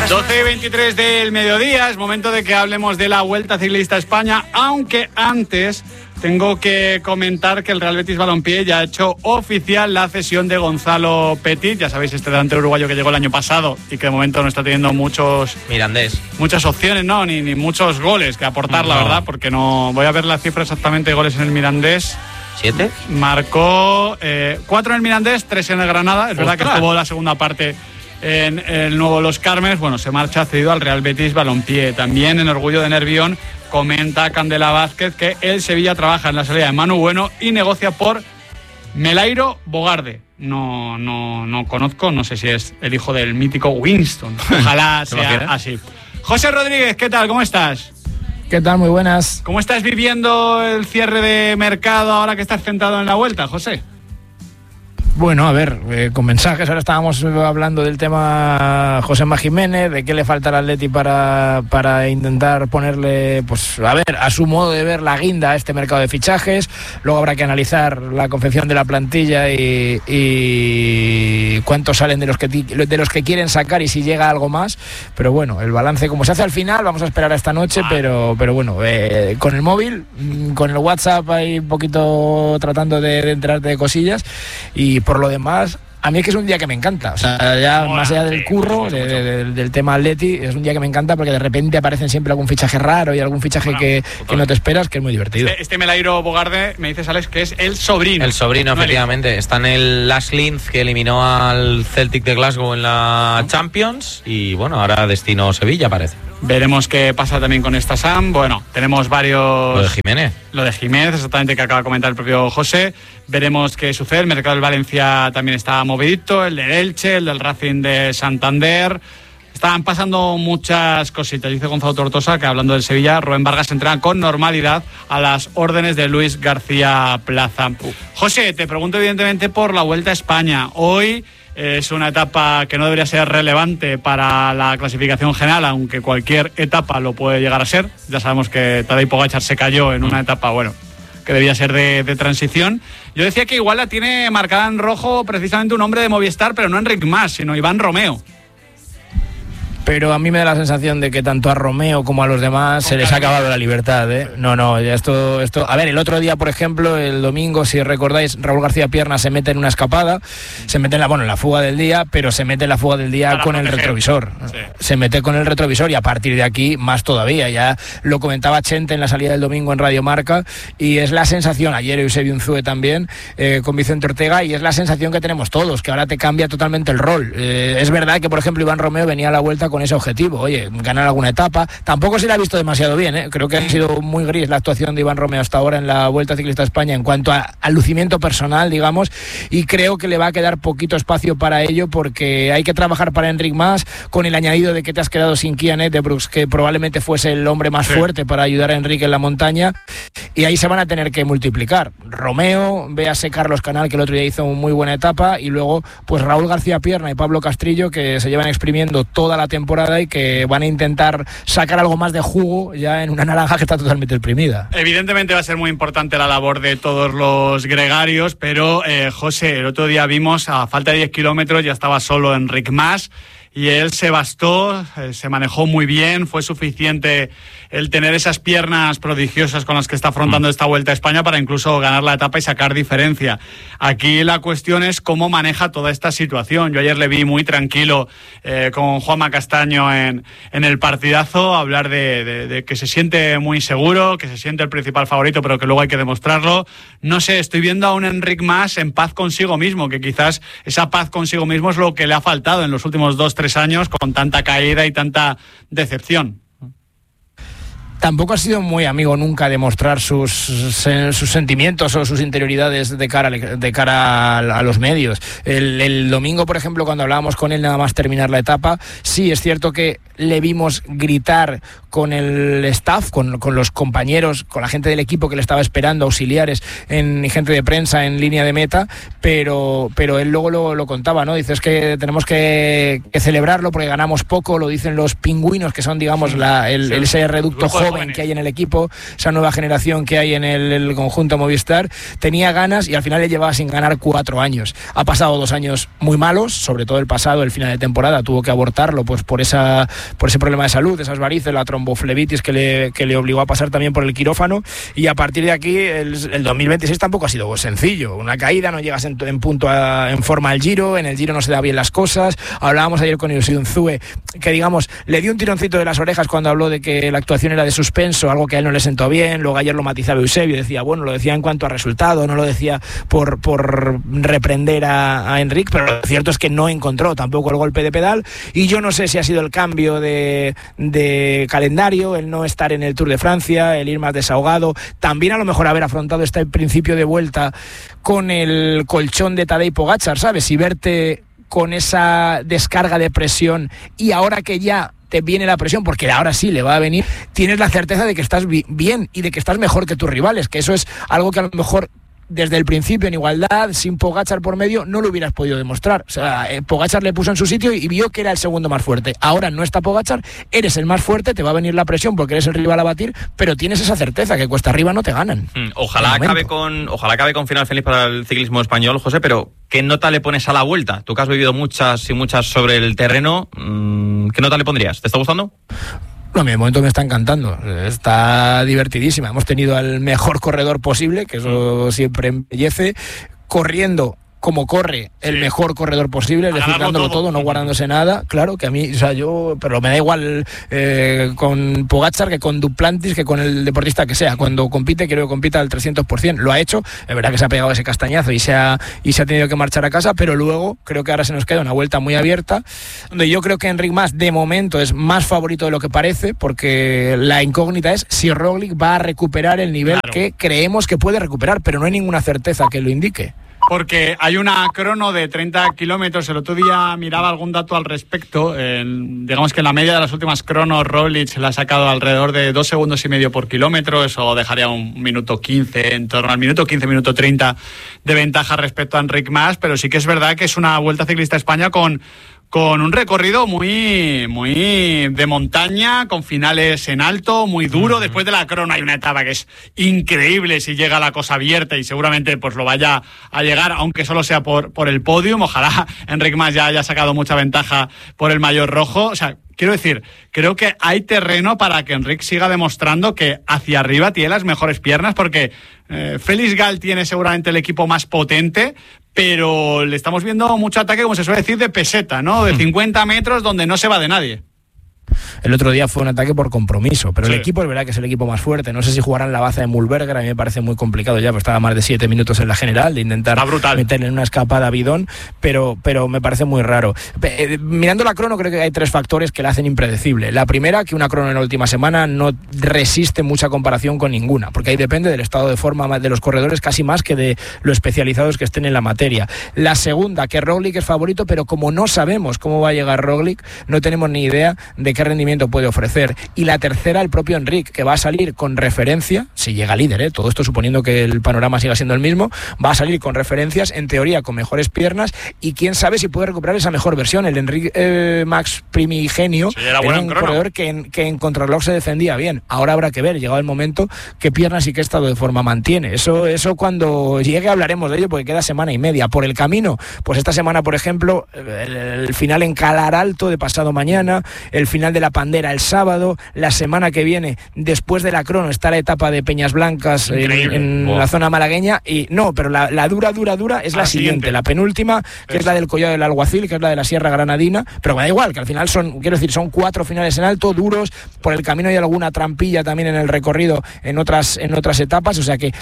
12:23 del mediodía, es momento de que hablemos de la Vuelta Ciclista a España, aunque antes tengo que comentar que el Real Betis Balompié ya ha hecho oficial la cesión de Gonzalo Petit, ya sabéis, este delantero uruguayo que llegó el año pasado y que de momento no está teniendo muchas opciones, no, ni muchos goles que aportar, la verdad, porque no voy a ver la cifra exactamente de goles en el Mirandés. 7. Marcó 4 en el Mirandés, 3 en el Granada. Es verdad que estuvo la segunda parte en el nuevo Los Cármenes. Bueno, se marcha cedido al Real Betis Balompié. También en Orgullo de Nervión comenta Candela Vázquez que el Sevilla trabaja en la salida de Manu Bueno y negocia por Melairo Bogarde. No conozco, no sé si es el hijo del mítico Winston. Ojalá sea así. José Rodríguez, ¿qué tal? ¿Cómo estás? ¿Qué tal? Muy buenas. ¿Cómo estás viviendo el cierre de mercado ahora que estás centrado en la Vuelta, José? Bueno, a ver, con mensajes, ahora estábamos hablando del tema Joséma Jiménez, de qué le falta al Atleti para intentar ponerle, pues, a ver, a su modo de ver, la guinda a este mercado de fichajes. Luego habrá que analizar la confección de la plantilla y cuántos salen de los que quieren sacar y si llega algo más. Pero bueno, el balance como se hace al final, vamos a esperar a esta noche, pero bueno, con el móvil, con el WhatsApp ahí un poquito tratando de enterarte de cosillas. Y por lo demás, a mí es que es un día que me encanta, o sea, ya más allá del curro, del tema Atleti, es un día que me encanta porque de repente aparecen siempre algún fichaje raro y algún fichaje que no te esperas, que es muy divertido. Este Melairo Bogarde, me dices, Alex, que es el sobrino. El sobrino, no, efectivamente. Está en el Lash Linz, que eliminó al Celtic de Glasgow en la Champions, y bueno, ahora destino Sevilla, parece. Veremos qué pasa también con esta Sam. Bueno, tenemos varios... Lo de Jiménez, exactamente, que acaba de comentar el propio José. Veremos qué sucede. El mercado del Valencia también está movidito. El del Elche, el del Racing de Santander. Están pasando muchas cositas. Dice Gonzalo Tortosa que, hablando del Sevilla, Rubén Vargas entrena con normalidad a las órdenes de Luis García Plaza. José, te pregunto evidentemente por la Vuelta a España. Hoy... es una etapa que no debería ser relevante para la clasificación general, aunque cualquier etapa lo puede llegar a ser. Ya sabemos que Tadej Pogačar se cayó en una etapa, bueno, que debía ser de transición. Yo decía que igual la tiene marcada en rojo precisamente un hombre de Movistar, pero no Enric Mas, sino Iván Romeo. Pero a mí me da la sensación de que tanto a Romeo como a los demás se les ha acabado la libertad, ¿eh? No, ya esto... A ver, el otro día, por ejemplo, el domingo, si recordáis, Raúl García Pierna se mete en una escapada, se mete en la fuga del día, pero se mete en la fuga del día con el retrovisor. Sí. Se mete con el retrovisor y a partir de aquí más todavía. Ya lo comentaba Chente en la salida del domingo en Radio Marca y es la sensación, ayer Eusebio Unzúe también, con Vicente Ortega, y es la sensación que tenemos todos, que ahora te cambia totalmente el rol. Es verdad que, por ejemplo, Iván Romeo venía a la Vuelta con ese objetivo, oye, ganar alguna etapa. Tampoco se le ha visto demasiado bien, ¿eh? Creo que ha sido muy gris la actuación de Iván Romeo hasta ahora en la Vuelta Ciclista a España en cuanto al lucimiento personal, digamos, y creo que le va a quedar poquito espacio para ello porque hay que trabajar para Enric Mas, con el añadido de que te has quedado sin Kian Etebroeks, que probablemente fuese el hombre más fuerte para ayudar a Enric en la montaña, y ahí se van a tener que multiplicar. Romeo, véase Carlos Canal, que el otro día hizo una muy buena etapa, y luego pues Raúl García Pierna y Pablo Castrillo, que se llevan exprimiendo toda la temporada y que van a intentar sacar algo más de jugo ya en una naranja que está totalmente exprimida. Evidentemente va a ser muy importante la labor de todos los gregarios, pero José, el otro día vimos, a falta de 10 kilómetros ya estaba solo Enric Mas, y él se bastó, se manejó muy bien, fue suficiente el tener esas piernas prodigiosas con las que está afrontando esta Vuelta a España para incluso ganar la etapa y sacar diferencia. Aquí la cuestión es cómo maneja toda esta situación. Yo ayer le vi muy tranquilo con Juanma Castaño en el partidazo, hablar de que se siente muy seguro, que se siente el principal favorito, pero que luego hay que demostrarlo. No sé, estoy viendo a un Enric Mas en paz consigo mismo, que quizás esa paz consigo mismo es lo que le ha faltado en los últimos 2-3 años con tanta caída y tanta decepción. Tampoco ha sido muy amigo nunca de mostrar sus sentimientos o sus interioridades de cara a los medios. El domingo, por ejemplo, cuando hablábamos con él nada más terminar la etapa, sí, es cierto que le vimos gritar con el staff, con los compañeros, con la gente del equipo que le estaba esperando, auxiliares y gente de prensa en línea de meta, pero él luego lo contaba, ¿no? Dice, es que tenemos que celebrarlo porque ganamos poco, lo dicen los pingüinos, que son, digamos, ese reducto joven joven que hay en el equipo, esa nueva generación que hay en el conjunto Movistar, tenía ganas y al final le llevaba sin ganar 4 años. Ha pasado 2 años muy malos, sobre todo el pasado, el final de temporada, tuvo que abortarlo pues por ese problema de salud, esas varices, la tromboflebitis que le obligó a pasar también por el quirófano, y a partir de aquí el 2026 tampoco ha sido sencillo. Una caída, no llegas en punto en forma al Giro, en el Giro no se da bien las cosas. Hablábamos ayer con Eusebio Unzúe, que digamos, le dio un tironcito de las orejas cuando habló de que la actuación era de suspenso, algo que a él no le sentó bien. Luego ayer lo matizaba Eusebio, decía, bueno, lo decía en cuanto a resultado, no lo decía por reprender a Enric, pero lo cierto es que no encontró tampoco el golpe de pedal, y yo no sé si ha sido el cambio de calendario, el no estar en el Tour de Francia, el ir más desahogado, también a lo mejor haber afrontado este principio de vuelta con el colchón de Tadej Pogačar, ¿sabes? Y verte con esa descarga de presión, y ahora que ya te viene la presión, porque ahora sí le va a venir, tienes la certeza de que estás bien y de que estás mejor que tus rivales, que eso es algo que a lo mejor desde el principio en igualdad, sin Pogačar por medio, no lo hubieras podido demostrar. O sea, Pogačar le puso en su sitio y vio que era el segundo más fuerte. Ahora no está Pogačar, eres el más fuerte, te va a venir la presión porque eres el rival a batir, pero tienes esa certeza que cuesta arriba no te ganan. Ojalá acabe con final feliz para el ciclismo español, José, pero ¿qué nota le pones a la Vuelta? Tú que has vivido muchas y muchas sobre el terreno, ¿qué nota le pondrías? ¿Te está gustando? No, de momento me está encantando, está divertidísima. Hemos tenido al mejor corredor posible, que eso siempre embellece, corriendo como corre el mejor corredor posible, es decir, dándolo todo, no guardándose nada. Claro que a mí, o sea, pero me da igual con Pogačar que con Duplantis, que con el deportista que sea. Cuando compite, quiero que compita al 300%. Lo ha hecho, es verdad que se ha pegado ese castañazo y se ha tenido que marchar a casa, pero luego creo que ahora se nos queda una vuelta muy abierta, donde yo creo que Enric Mas de momento es más favorito de lo que parece, porque la incógnita es si Roglic va a recuperar el nivel que creemos que puede recuperar, pero no hay ninguna certeza que lo indique. Porque hay una crono de 30 kilómetros. El otro día miraba algún dato al respecto. Digamos que en la media de las últimas cronos Roglic le ha sacado alrededor de 2 segundos y medio por kilómetro. Eso dejaría un minuto 15, en torno al minuto 15, minuto 30 de ventaja respecto a Enric Mas. Pero sí que es verdad que es una Vuelta Ciclista a España con un recorrido muy de montaña, con finales en alto, muy duro. Después de la crono hay una etapa que es increíble si llega la cosa abierta, y seguramente pues lo vaya a llegar, aunque solo sea por el podium. Ojalá Enric Mas ya haya sacado mucha ventaja por el maillot rojo. O sea, quiero decir, creo que hay terreno para que Enric siga demostrando que hacia arriba tiene las mejores piernas, porque Félix Gall tiene seguramente el equipo más potente, pero le estamos viendo mucho ataque, como se suele decir, de peseta, ¿no? De 50 metros donde no se va de nadie. El otro día fue un ataque por compromiso, pero sí, el equipo es verdad que es el equipo más fuerte. No sé si jugarán la baza de Mühlberger, a mí me parece muy complicado ya, pues estaba más de 7 minutos en la general, de intentar meterle en una escapada a bidón, pero me parece muy raro. Mirando la crono, creo que hay 3 factores que la hacen impredecible. La primera, que una crono en la última semana no resiste mucha comparación con ninguna, porque ahí depende del estado de forma de los corredores casi más que de lo especializados que estén en la materia. La segunda, que Roglic es favorito, pero como no sabemos cómo va a llegar Roglic, no tenemos ni idea de qué rendimiento puede ofrecer. Y la tercera, el propio Enric, que va a salir con referencia, si llega líder, todo esto suponiendo que el panorama siga siendo el mismo, va a salir con referencias, en teoría con mejores piernas, y quién sabe si puede recuperar esa mejor versión. El Enric Max primigenio era un corredor que en contrarreloj se defendía bien. Ahora habrá que ver, llegado el momento, qué piernas y qué estado de forma mantiene. Eso cuando llegue hablaremos de ello, porque queda semana y media. Por el camino, pues esta semana, por ejemplo, el final en Calar Alto de pasado mañana, el final de la Pandera el sábado, la semana que viene, después de la crono, está la etapa de Peñas Blancas en la zona malagueña, y no, pero la dura es la siguiente, la penúltima, que es la del Collado del Alguacil, que es la de la Sierra Granadina, pero me da igual, que al final son 4 finales en alto, duros. Por el camino hay alguna trampilla también en el recorrido en otras etapas, o sea que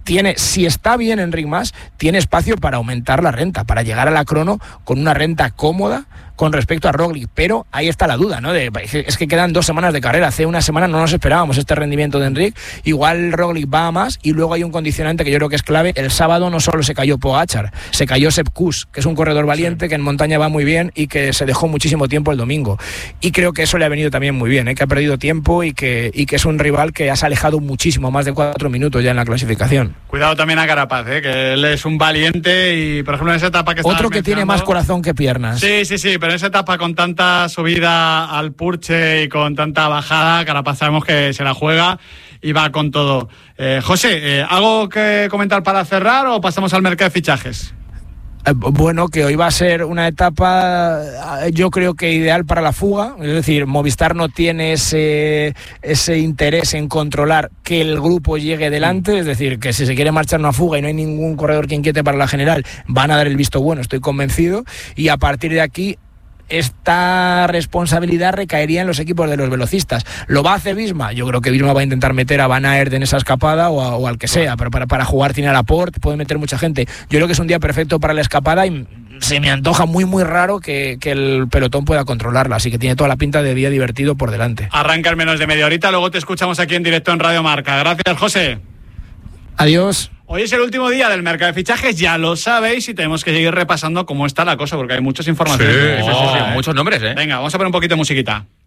si está bien Enric Mas, tiene espacio para aumentar la renta, para llegar a la crono con una renta cómoda con respecto a Roglic, pero ahí está la duda, ¿no? Es que quedan 2 semanas de carrera. Hace una semana no nos esperábamos este rendimiento de Enric. Igual Roglic va a más, y luego hay un condicionante que yo creo que es clave. El sábado no solo se cayó Pogačar, se cayó Sepp Kuss, que es un corredor valiente, que en montaña va muy bien y que se dejó muchísimo tiempo el domingo. Y creo que eso le ha venido también muy bien, que ha perdido tiempo y que es un rival que se ha alejado muchísimo, más de 4 minutos ya en la clasificación. Cuidado también a Carapaz, que él es un valiente, y por ejemplo en esa etapa que otro que tiene más corazón que piernas. Sí, pero en esa etapa con tanta subida al Purche y con tanta bajada, Carapaz sabemos que se la juega y va con todo. José, ¿algo que comentar para cerrar o pasamos al mercado de fichajes? Bueno, que hoy va a ser una etapa, yo creo que ideal para la fuga, es decir, Movistar no tiene ese interés en controlar que el grupo llegue delante, es decir, que si se quiere marchar una fuga y no hay ningún corredor que inquiete para la general, van a dar el visto bueno, estoy convencido, y a partir de aquí esta responsabilidad recaería en los equipos de los velocistas. ¿Lo va a hacer Visma? Yo creo que Visma va a intentar meter a Van Aert en esa escapada o al que sea, pero para jugar tiene a Laporte, puede meter mucha gente. Yo creo que es un día perfecto para la escapada y se me antoja muy muy raro que el pelotón pueda controlarla, así que tiene toda la pinta de día divertido por delante. Arranca en menos de media horita, luego te escuchamos aquí en directo en Radio Marca. Gracias, José. Adiós. Hoy es el último día del mercado de fichajes, ya lo sabéis, y tenemos que seguir repasando cómo está la cosa, porque hay muchas informaciones. Sí, muchos nombres, Venga, vamos a poner un poquito de musiquita.